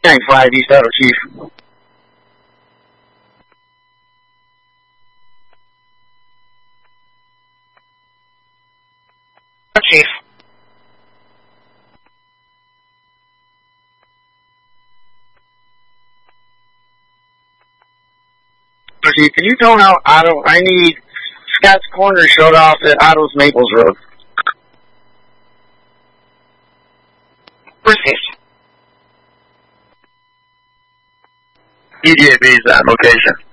95 East Auto, Chief. Chief. Chief, can you tell how Otto? I need Scott's Corner showed off at Otto's Maples Road. Received. EJB's on location.